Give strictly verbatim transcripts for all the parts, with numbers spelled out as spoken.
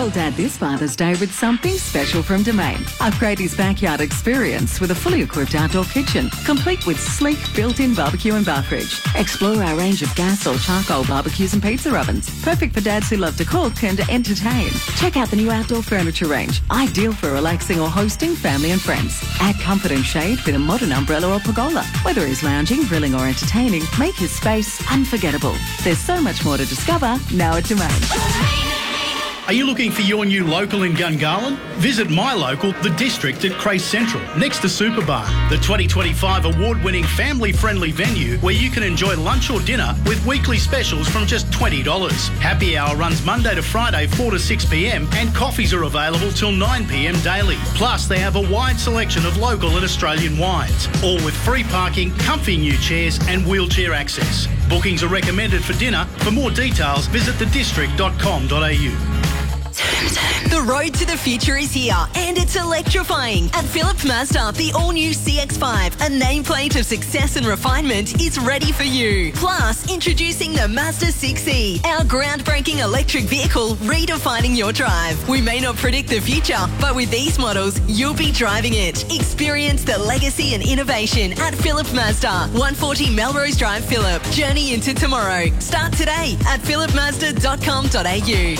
Spoil Dad this Father's Day with something special from Domain. Upgrade his backyard experience with a fully equipped outdoor kitchen, complete with sleek built-in barbecue and bar fridge. Explore our range of gas or charcoal barbecues and pizza ovens, perfect for dads who love to cook and entertain. Check out the new outdoor furniture range, ideal for relaxing or hosting family and friends. Add comfort and shade with a modern umbrella or pergola. Whether he's lounging, grilling or entertaining, make his space unforgettable. There's so much more to discover now at Domain. Are you looking for your new local in Gungahlin? Visit my local, The District at Crace Central, next to Superbar, the twenty twenty-five award-winning family-friendly venue where you can enjoy lunch or dinner with weekly specials from just twenty dollars. Happy hour runs Monday to Friday, four to six p m, and coffees are available till nine p m daily. Plus, they have a wide selection of local and Australian wines, all with free parking, comfy new chairs and wheelchair access. Bookings are recommended for dinner. For more details, visit the district dot com dot a u. The road to the future is here, and it's electrifying. At Phillip Mazda, the all-new C X five, a nameplate of success and refinement, is ready for you. Plus, introducing the Mazda six E, our groundbreaking electric vehicle redefining your drive. We may not predict the future, but with these models, you'll be driving it. Experience the legacy and innovation at Phillip Mazda, one forty Melrose Drive, Phillip. Journey into tomorrow. Start today at phillip mazda dot com dot a u.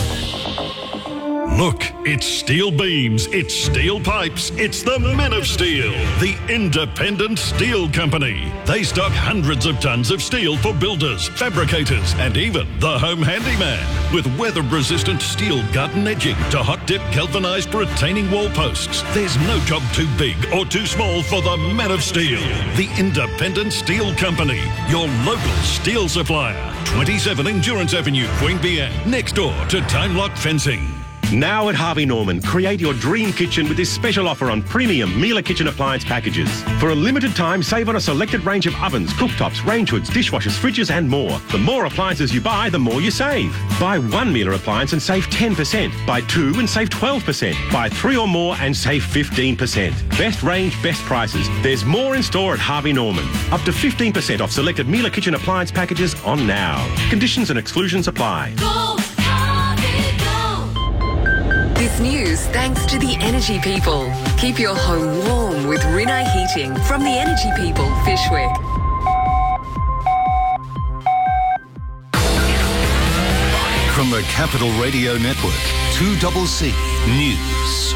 Look, it's steel beams, it's steel pipes, it's the Men of Steel, the independent steel company. They stock hundreds of tons of steel for builders, fabricators, and even the home handyman. With weather-resistant steel gut and edging to hot-dip galvanised retaining wall posts, there's no job too big or too small for the Men of Steel, the independent steel company, your local steel supplier. twenty-seven Endurance Avenue, Queanbeyan, next door to Time Lock Fencing. Now at Harvey Norman, create your dream kitchen with this special offer on premium Miele kitchen appliance packages. For a limited time, save on a selected range of ovens, cooktops, range hoods, dishwashers, fridges and more. The more appliances you buy, the more you save. Buy one Miele appliance and save ten percent. Buy two and save twelve percent. Buy three or more and save fifteen percent. Best range, best prices. There's more in store at Harvey Norman. Up to fifteen percent off selected Miele kitchen appliance packages on now. Conditions and exclusions apply. Go! This news thanks to the Energy People. Keep your home warm with Rinnai Heating from the Energy People, Fishwick. From the Capital Radio Network, two C C News.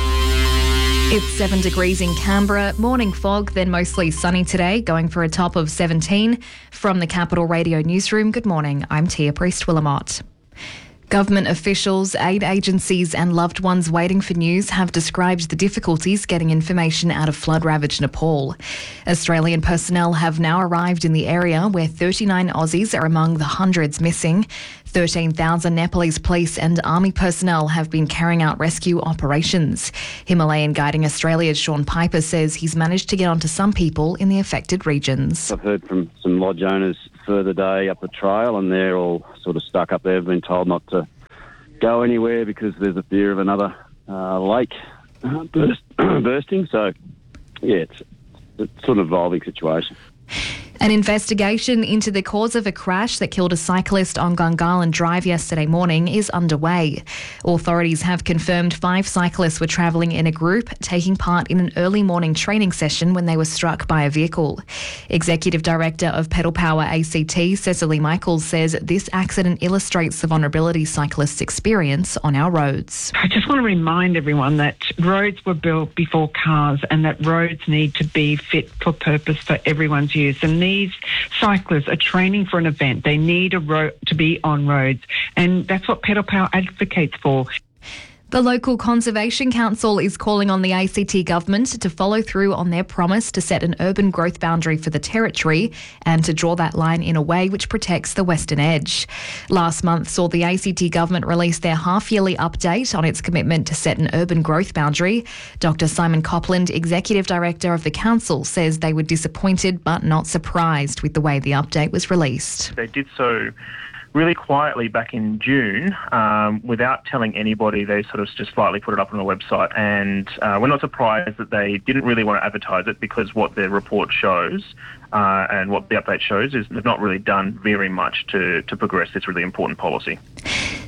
It's seven degrees in Canberra, morning fog, then mostly sunny today, going for a top of seventeen. From the Capital Radio Newsroom, good morning, I'm Tia Priest-Willamott. Government officials, aid agencies and loved ones waiting for news have described the difficulties getting information out of flood-ravaged Nepal. Australian personnel have now arrived in the area where thirty-nine Aussies are among the hundreds missing. thirteen thousand Nepalese police and army personnel have been carrying out rescue operations. Himalayan Guiding Australia's Sean Piper says he's managed to get onto some people in the affected regions. I've heard from some lodge owners further day up the trail and they're all sort of stuck up there. They've been told not to go anywhere because there's a fear of another uh, lake uh, burst, bursting. So, yeah, it's, it's sort of an evolving situation. An investigation into the cause of a crash that killed a cyclist on Gungahlin Drive yesterday morning is underway. Authorities have confirmed five cyclists were travelling in a group, taking part in an early morning training session when they were struck by a vehicle. Executive Director of Pedal Power A C T, Cecily Michaels, says this accident illustrates the vulnerability cyclists experience on our roads. I just want to remind everyone that roads were built before cars and that roads need to be fit for purpose for everyone's use. And these cyclists are training for an event. They need a road to be on roads, and that's what Pedal Power advocates for. The local Conservation Council is calling on the A C T government to follow through on their promise to set an urban growth boundary for the territory and to draw that line in a way which protects the western edge. Last month saw the A C T government release their half-yearly update on its commitment to set an urban growth boundary. Doctor Simon Copland, Executive Director of the Council, says they were disappointed but not surprised with the way the update was released. They did so really quietly back in June, um, without telling anybody. They sort of just slightly put it up on the website, and uh, we're not surprised that they didn't really want to advertise it, because what their report shows uh, and what the update shows is they've not really done very much to, to progress this really important policy.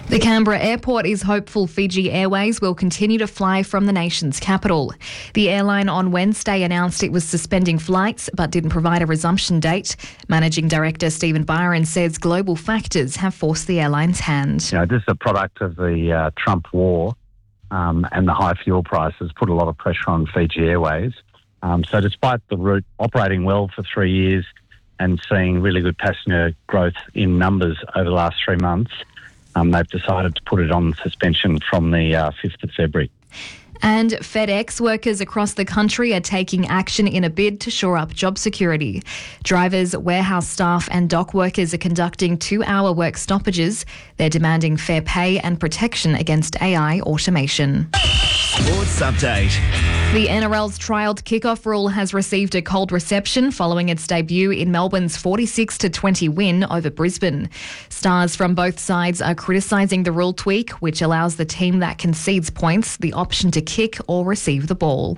The Canberra airport is hopeful Fiji Airways will continue to fly from the nation's capital. The airline on Wednesday announced it was suspending flights but didn't provide a resumption date. Managing Director Stephen Byron says global factors have forced the airline's hand. You know, this is a product of the uh, Trump war um, and the high fuel prices put a lot of pressure on Fiji Airways. Um, so despite the route operating well for three years and seeing really good passenger growth in numbers over the last three months, Um, they've decided to put it on suspension from the uh, fifth of February. And FedEx workers across the country are taking action in a bid to shore up job security. Drivers, warehouse staff and dock workers are conducting two-hour work stoppages. They're demanding fair pay and protection against A I automation. Sports update. The N R L's trialled kickoff rule has received a cold reception following its debut in Melbourne's forty-six to twenty win over Brisbane. Stars from both sides are criticising the rule tweak, which allows the team that concedes points the option to kick or receive the ball.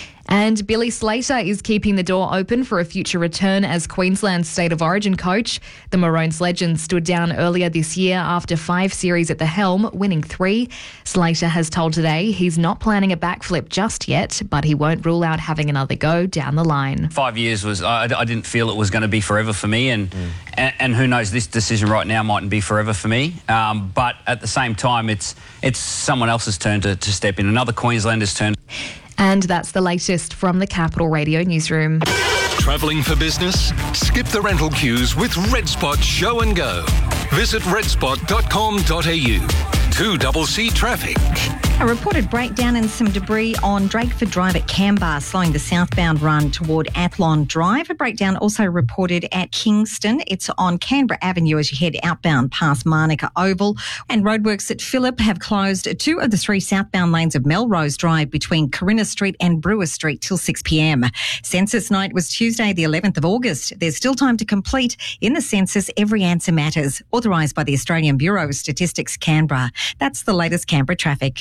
And Billy Slater is keeping the door open for a future return as Queensland's State of Origin coach. The Maroons legend stood down earlier this year after five series at the helm, winning three. Slater has told Today he's not planning a backflip just yet, but he won't rule out having another go down the line. Five years was, I, I didn't feel it was going to be forever for me, and, mm. and and who knows, this decision right now mightn't be forever for me. Um, but at the same time, it's it's someone else's turn to, to step in, another Queenslander's turn. And that's the latest from the Capital Radio newsroom. Travelling for business? Skip the rental queues with Red Spot Show and Go. Visit red spot dot com dot a u. two C C traffic. A reported breakdown and some debris on Drakeford Drive at Canberra, slowing the southbound run toward Athlon Drive. A breakdown also reported at Kingston. It's on Canberra Avenue as you head outbound past Manuka Oval. And roadworks at Phillip have closed two of the three southbound lanes of Melrose Drive between Corinna Street and Brewer Street till six p m. Census night was Tuesday, the eleventh of August. There's still time to complete. In the census, every answer matters. Authorised by the Australian Bureau of Statistics, Canberra. That's the latest Canberra traffic.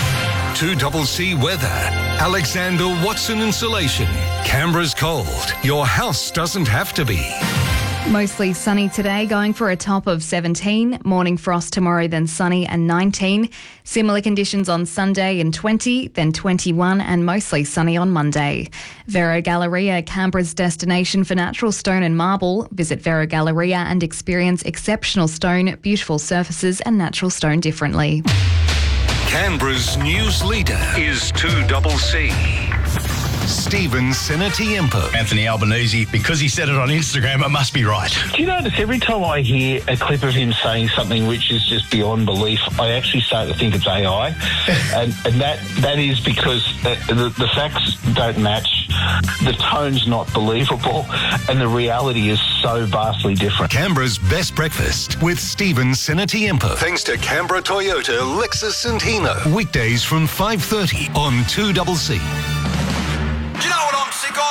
two C C weather. Alexander Watson Insulation. Canberra's cold. Your house doesn't have to be. Mostly sunny today, going for a top of seventeen. Morning frost tomorrow, then sunny and nineteen. Similar conditions on Sunday and twenty, then twenty-one and mostly sunny on Monday. Vero Galleria, Canberra's destination for natural stone and marble. Visit Vero Galleria and experience exceptional stone, beautiful surfaces and natural stone differently. Canberra's news leader is two C C. Stephen Sinatiempo. Anthony Albanese, because he said it on Instagram, it must be right. Do you notice every time I hear a clip of him saying something which is just beyond belief, I actually start to think it's A I, and, and that that is because the, the, the facts don't match, the tone's not believable, and the reality is so vastly different. Canberra's best breakfast with Stephen Sinatiempo. Thanks to Canberra Toyota, Lexus and Hino. Weekdays from five thirty on two C C.